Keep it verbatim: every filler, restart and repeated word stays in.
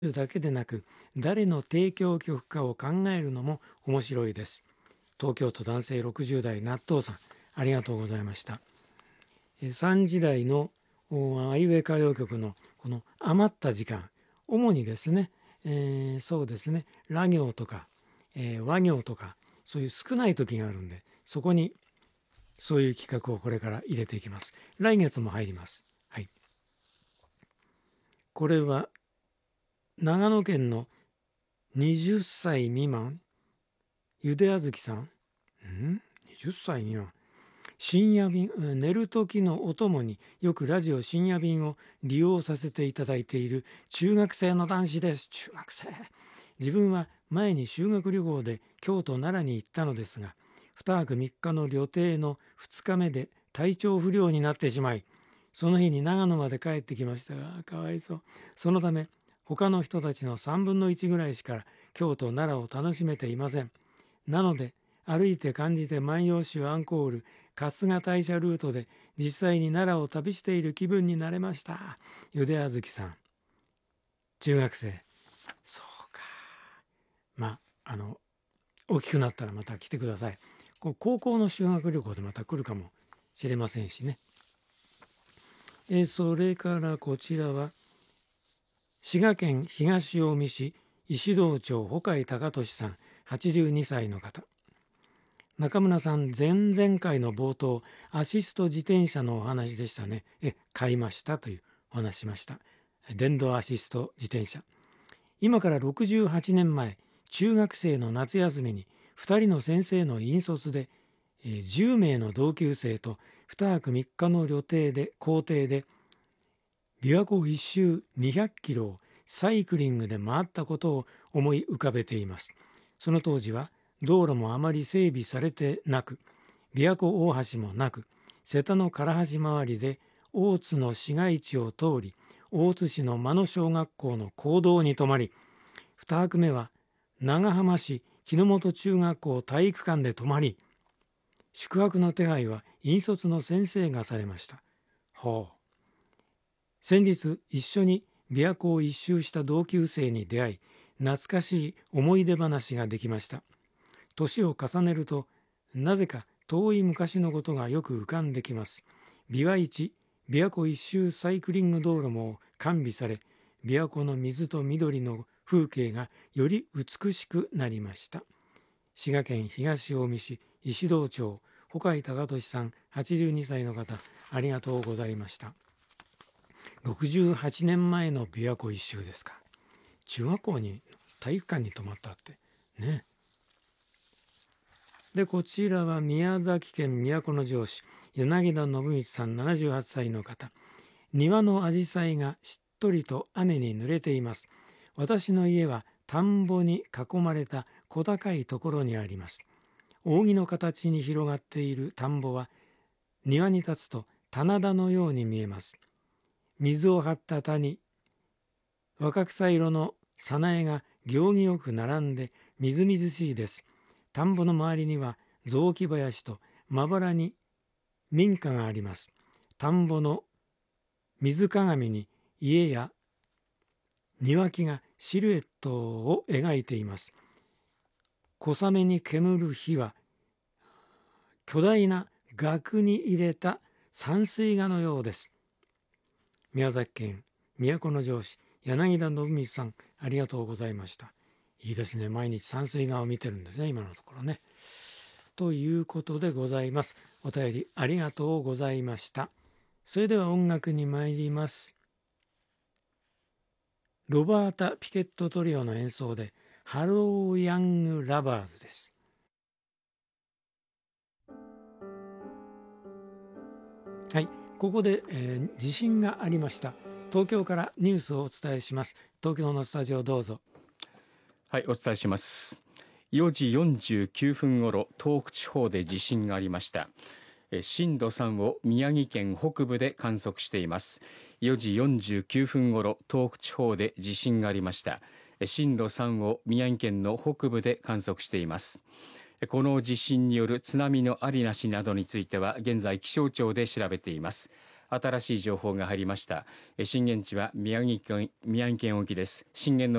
だけでなく、誰の提供曲かを考えるのも面白いです。東京都男性ろくじゅう代納豆さん、ありがとうございました。さんじ台のアイウェイ歌謡曲のこの余った時間、主にですね、えー、そうですね、ラ行とか、えー、和行とか、そういう少ない時があるんで、そこにそういう企画をこれから入れていきます。来月も入ります。はい。これは長野県のはたち未満、ゆであずきさん、ん はたち未満、深夜便、寝る時のお供によくラジオ深夜便を利用させていただいている中学生の男子です。中学生。自分は前に修学旅行で京都奈良に行ったのですが、にはくみっかの旅程のふつかめで体調不良になってしまい、その日に長野まで帰ってきましたが、かわいそう。そのため、他の人たちのさんぶんのいちぐらいしか京都奈良を楽しめていません。なので、歩いて感じて万葉集アンコール春日大社ルートで実際に奈良を旅している気分になれました。ゆであずきさん、中学生。そうか。まあ、あの、大きくなったらまた来てください。高校の修学旅行でまた来るかもしれませんしね。えそれからこちらは、滋賀県東近江市石堂町穂海隆俊さん、はちじゅうにさいの方。中村さん、前々回の冒頭、アシスト自転車のお話でしたね。え、買いましたというお話しました。電動アシスト自転車。今からろくじゅうはちねんまえ、中学生の夏休みにふたりの先生の引率で、じゅうめいの同級生とにはくみっかの旅程で、行程で、琵琶湖一周にひゃっキロをサイクリングで回ったことを思い浮かべています。その当時は道路もあまり整備されてなく、琵琶湖大橋もなく、瀬田の唐橋周りで大津の市街地を通り、大津市の間野小学校の講堂に泊まり、にはくめは長浜市木之本中学校体育館で泊まり、宿泊の手配は引率の先生がされました。ほう。先日一緒に琵琶湖を一周した同級生に出会い、懐かしい思い出話ができました。年を重ねると、なぜか遠い昔のことがよく浮かんできます。琵琶一、琵琶湖一周サイクリング道路も完備され、琵琶湖の水と緑の風景がより美しくなりました。滋賀県東近江市石堂町、穂海隆俊さん、はちじゅうにさいの方、ありがとうございました。ろくじゅうはちねんまえの琵琶湖一周ですか。中学校に体育館に泊まったってね。でこちらは宮崎県都城市柳田信光さん、ななじゅうはっさいの方。庭のアジサイがしっとりと雨に濡れています。私の家は田んぼに囲まれた小高いところにあります。扇の形に広がっている田んぼは庭に立つと棚田のように見えます。水を張った田に若草色の早苗が行儀よく並んでみずみずしいです。田んぼの周りには雑木林とまばらに民家があります。田んぼの水鏡に家や庭木がシルエットを描いています。小雨に煙る火は巨大な額に入れた山水画のようです。宮崎県都城市柳田信光さん、ありがとうございました。いいですね。毎日山水画を見てるんですね、今のところね。ということでございます。お便りありがとうございました。それでは音楽に参ります。ロバータ・ピケットトリオの演奏でハロー・ヤング・ラバーズです。はい、ここで、えー、地震がありました。東京からニュースをお伝えします。東京のスタジオどうぞ。 はい、お伝えします。よじよんじゅうきゅうふんごろ、東北地方で地震がありました。震度さんを宮城県北部で観測しています。よじよんじゅうきゅうふんごろ、東北地方で地震がありました。震度さんを宮城県の北部で観測しています。この地震による津波のありなしなどについては現在気象庁で調べています。新しい情報が入りました。震源地は宮城県、宮城県沖です。震源の